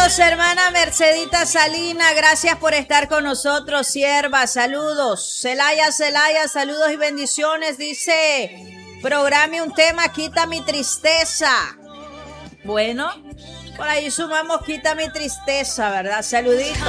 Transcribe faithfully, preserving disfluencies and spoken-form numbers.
Saludos, hermana Mercedita Salina, gracias por estar con nosotros, sierva, saludos. Celaya, Celaya, saludos y bendiciones, dice, programe un tema, quita mi tristeza. Bueno, por ahí sumamos, quita mi tristeza, ¿verdad? Saluditos.